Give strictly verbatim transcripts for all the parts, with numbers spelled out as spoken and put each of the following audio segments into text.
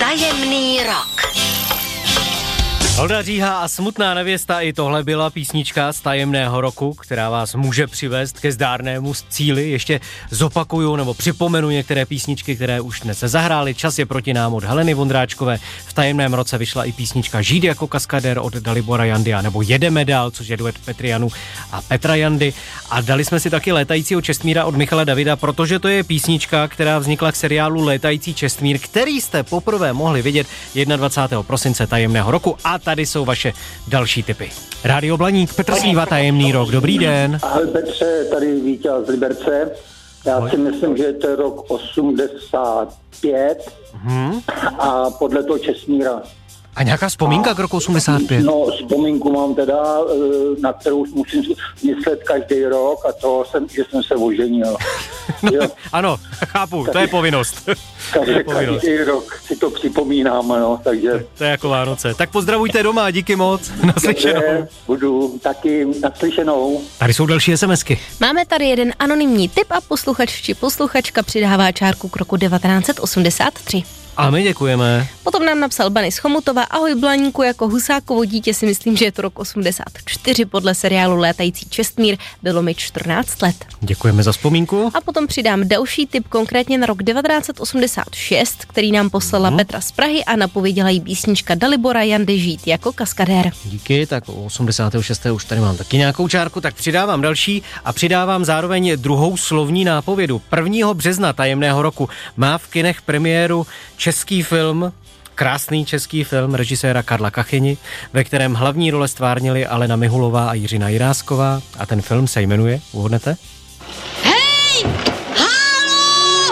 Tajemný rok. Olda Říha a Smutná nevěsta, i tohle byla písnička z Tajemného roku, která vás může přivést ke zdárnému cíli. Ještě zopakuju nebo připomenu některé písničky, které už dnes se zahrály. Čas je proti nám od Heleny Vondráčkové. V Tajemném roce vyšla i písnička Žít jako kaskadér od Dalibora Jandia, nebo Jedeme dál, což je duet Petry Janu a Petra Jandy. A dali jsme si taky Létajícího Čestmíra od Michala Davida, protože to je písnička, která vznikla k seriálu Létající Čestmír, který jste poprvé mohli vidět dvacátého prvního prosince Tajemného roku. A tady jsou vaše další tipy. Rádio Blaník, Petr zpívá Tajemný rok. Dobrý den. Ahoj Petře, tady Vítě z Liberce. Já Ahoj. si myslím, že je to rok osmdesát pět hmm. a podle toho Čestmíra. A nějaká vzpomínka a, k roku osmdesát pět? No, vzpomínku mám teda, na kterou musím myslet každý rok, a to jsem, že jsem se oženil. No, ano, chápu, každý, to je povinnost. Každý, je povinnost. Každý rok si to připomínám, no, takže... To, to je jako Vánoce. Tak pozdravujte doma, díky moc. Naslyšenou. Dobře, budu taky naslyšenou. Tady jsou další SMSky. Máme tady jeden anonymní tip a posluchač či posluchačka přidává čárku k roku devatenáct osmdesát tři. A my děkujeme. Potom nám napsal Bany z Chomutova: ahoj Blaníku, jako Husákovo dítě si myslím, že je to rok osmdesát čtyři, podle seriálu Létající Čestmír, bylo mi čtrnáct let. Děkujeme za vzpomínku. A potom přidám další tip, konkrétně na rok devatenáct osmdesát šest, který nám poslala hmm. Petra z Prahy a napověděla jí písnička Dalibora Jandy Žít jako kaskadér. Díky, tak u osmdesátého šestého už tady mám taky nějakou čárku, tak přidávám další a přidávám zároveň druhou slovní nápovědu. prvního března Tajemného roku má v kinech premiéru český film, krásný český film režiséra Karla Kachyni, ve kterém hlavní role stvárnili Alena Mihulová a Jiřina Jirásková, a ten film se jmenuje, uhodnete? Hej! Haló!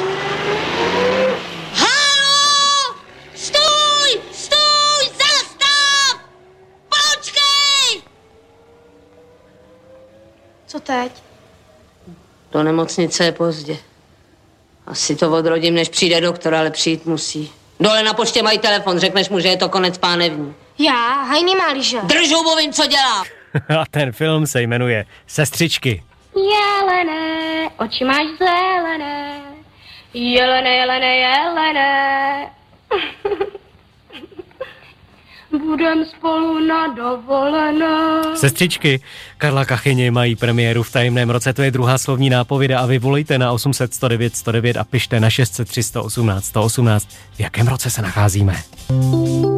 Haló! Stůj! Stůj! Zastav! Počkej! Co teď? Do nemocnice je pozdě. Asi to odrodím, než přijde doktor, ale přijít musí. Dole na poště mají telefon, řekneš mu, že je to konec pánevní. Já? Hajný Mališa. Drž hubu, vím, co dělá. A ten film se jmenuje Sestřičky. Jelené, oči máš zelené. Jelené, jelené, jelené. Budem spolu na dovolené. Sestřičky Karla Kachyni mají premiéru v Tajemném roce, to je druhá slovní nápověda, a vy volejte na osm set sto devět sto devět a pište na šest set tři sto osmnáct sto osmnáct, v jakém roce se nacházíme.